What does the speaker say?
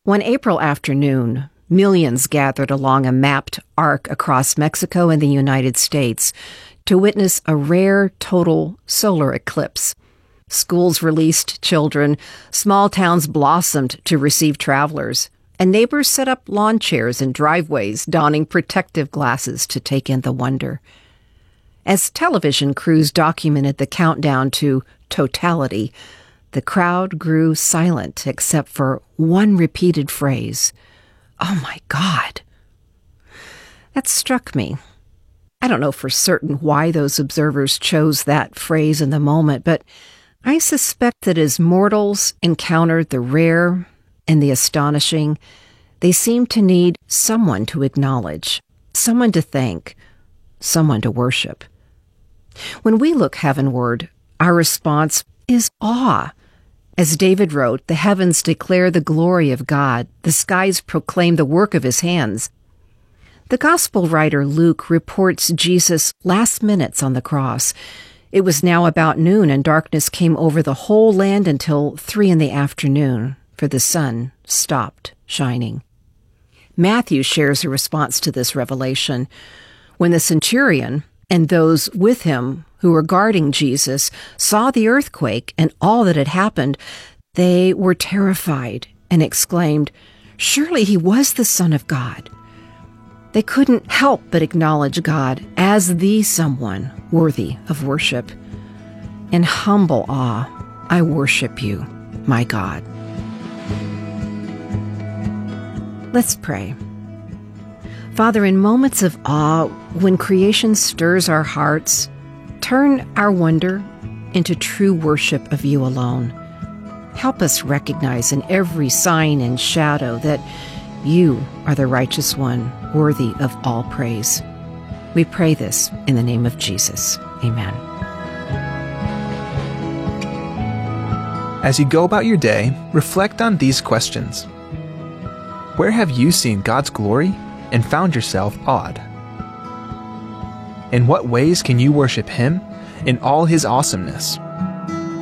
One April afternoon, millions gathered along a mapped arc across Mexico and the United States to witness a rare total solar eclipse. Schools released children, small towns blossomed to receive travelers, and neighbors set up lawn chairs in driveways, donning protective glasses to take in the wonder. As television crews documented the countdown to totality, the crowd grew silent except for one repeated phrase, "Oh my God." That struck me. I don't know for certain why those observers chose that phrase in the moment, but I suspect that as mortals encountered the rare and the astonishing, they seemed to need someone to acknowledge, someone to thank, someone to worship. When we look heavenward, our response is awe. As David wrote, the heavens declare the glory of God, the skies proclaim the work of his hands. The gospel writer Luke reports Jesus' last minutes on the cross. It was now about noon, and darkness came over the whole land until 3 p.m, for the sun stopped shining. Matthew shares a response to this revelation. When the centurion and those with him who were guarding Jesus saw the earthquake and all that had happened, they were terrified and exclaimed, "Surely he was the Son of God." They couldn't help but acknowledge God as the someone worthy of worship. In humble awe, I worship you, my God. Let's pray. Father, in moments of awe, when creation stirs our hearts, turn our wonder into true worship of you alone. Help us recognize in every sign and shadow that you are the righteous one, worthy of all praise. We pray this in the name of Jesus. Amen. As you go about your day, reflect on these questions. Where have you seen God's glory and found yourself awed? In what ways can you worship Him in all His awesomeness?